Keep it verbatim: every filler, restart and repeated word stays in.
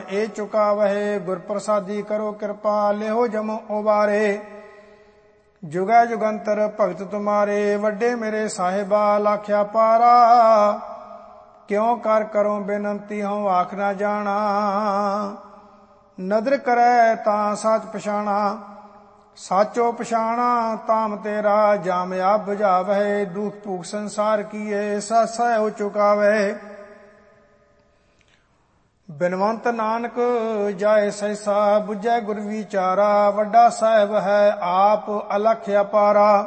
ए चुकावहे। गुर प्रसादी करो कृपा लेहो जम उबारे। जुगै जुगंतर भगत तुम्हारे वड्डे मेरे साहिबा लाख्या पारा। क्यों कर करो बेनंती हूँ आख ना जाना। नदर करे तां सच पछाणा साचो पछाणा। ताम तेरा जाम आप बुझावै। दुख भूख संसार किए सासा हो चुकावै। बिनवंत नानक जाए सहसा बुझै गुर विचारा। वड्डा साहिब है आप अलख अपारा।